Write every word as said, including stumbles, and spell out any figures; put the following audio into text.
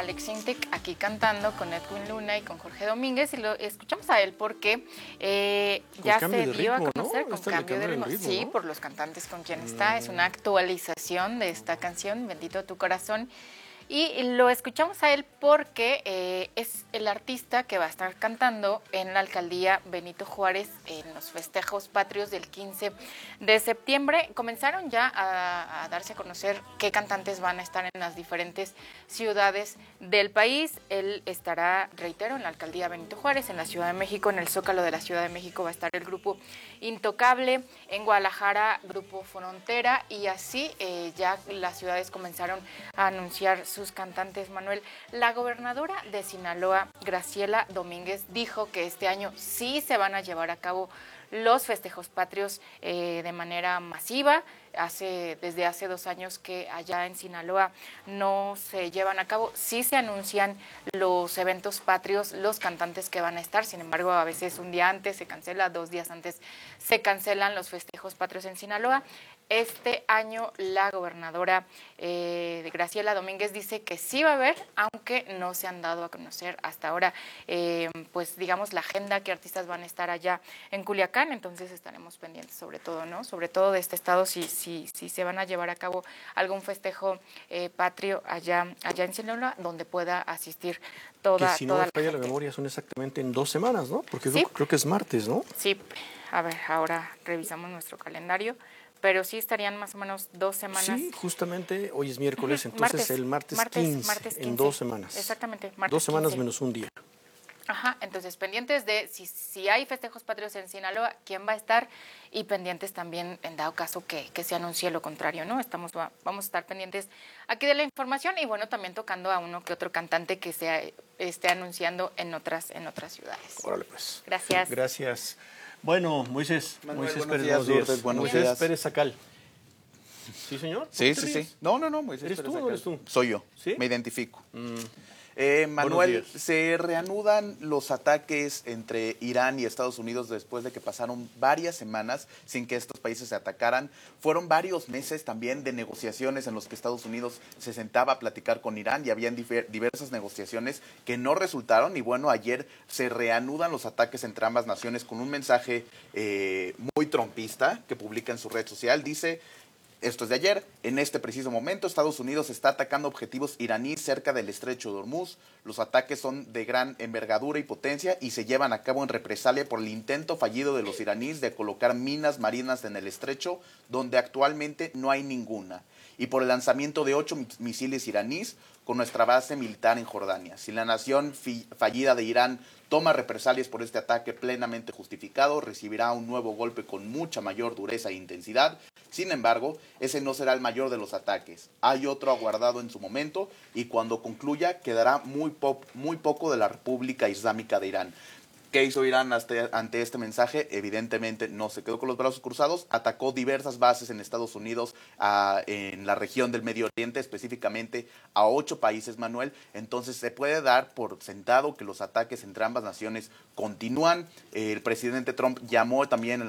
Alex Intec aquí cantando con Edwin Luna y con Jorge Domínguez, y lo escuchamos a él porque eh, ya se dio a conocer, ¿no? Con cambio de ritmo, ritmo sí, ¿no? Por los cantantes con quien mm. está, es una actualización de esta canción, Bendito tu corazón. Y lo escuchamos a él porque eh, es el artista que va a estar cantando en la alcaldía Benito Juárez en los festejos patrios del quince de septiembre. Comenzaron ya a, a darse a conocer qué cantantes van a estar en las diferentes ciudades del país. Él estará, reitero, en la alcaldía Benito Juárez, en la Ciudad de México, en el Zócalo de la Ciudad de México va a estar el grupo Intocable, en Guadalajara, Grupo Frontera, y así eh, ya las ciudades comenzaron a anunciar sus cantantes. Manuel, la gobernadora de Sinaloa, Graciela Domínguez, dijo que este año sí se van a llevar a cabo los festejos patrios eh, de manera masiva. Hace, desde hace dos años que allá en Sinaloa no se llevan a cabo, sí se anuncian los eventos patrios, los cantantes que van a estar, sin embargo a veces un día antes se cancela, dos días antes se cancelan los festejos patrios en Sinaloa. Este año la gobernadora eh, Graciela Domínguez dice que sí va a haber, aunque no se han dado a conocer hasta ahora, eh, pues digamos la agenda, que artistas van a estar allá en Culiacán, entonces estaremos pendientes sobre todo, ¿no? Sobre todo de este estado, si, si, si se van a llevar a cabo algún festejo eh, patrio allá, allá en Sinaloa, donde pueda asistir toda, que si no toda me falla la, la memoria son exactamente en dos semanas, ¿no? Porque ¿sí? creo, creo que es martes, ¿no? Sí, a ver, ahora revisamos nuestro calendario. Pero sí estarían más o menos dos semanas. Sí, justamente hoy es miércoles, entonces martes, el martes, martes, quince, martes quince, en dos semanas. Exactamente, martes Dos semanas quince. menos un día. Ajá, entonces pendientes de si, si hay festejos patrios en Sinaloa, quién va a estar, y pendientes también en dado caso que, que se anuncie lo contrario, ¿no? Estamos, vamos a estar pendientes aquí de la información y bueno, también tocando a uno que otro cantante que se esté anunciando en otras, en otras ciudades. Órale pues. Gracias. Gracias. Bueno, Moisés, Manuel, Moisés buenos Pérez, días, buenos días. Lourdes, buenos Moisés días. Pérez Sacal. ¿Sí, señor? Sí, sí, sí. No, no, no, Moisés ¿Eres Pérez tú o no eres Sacal. tú? Soy yo, ¿Sí? me identifico. Mm. Eh, Manuel, se reanudan los ataques entre Irán y Estados Unidos después de que pasaron varias semanas sin que estos países se atacaran. Fueron varios meses también de negociaciones en los que Estados Unidos se sentaba a platicar con Irán y habían diversas negociaciones que no resultaron. Y bueno, ayer se reanudan los ataques entre ambas naciones con un mensaje eh, muy trompista que publica en su red social. Dice... Esto es de ayer. En este preciso momento, Estados Unidos está atacando objetivos iraníes cerca del estrecho de Hormuz. Los ataques son de gran envergadura y potencia y se llevan a cabo en represalia por el intento fallido de los iraníes de colocar minas marinas en el estrecho, donde actualmente no hay ninguna, y por el lanzamiento de ocho misiles iraníes con nuestra base militar en Jordania. Si la nación fallida de Irán toma represalias por este ataque plenamente justificado, recibirá un nuevo golpe con mucha mayor dureza e intensidad. Sin embargo, ese no será el mayor de los ataques. Hay otro aguardado en su momento y cuando concluya quedará muy, po muy poco de la República Islámica de Irán. ¿Qué hizo Irán ante este mensaje? Evidentemente no se quedó con los brazos cruzados, atacó diversas bases en Estados Unidos, a, en la región del Medio Oriente, específicamente a ocho países, Manuel. Entonces se puede dar por sentado que los ataques entre ambas naciones continúan. El presidente Trump llamó también en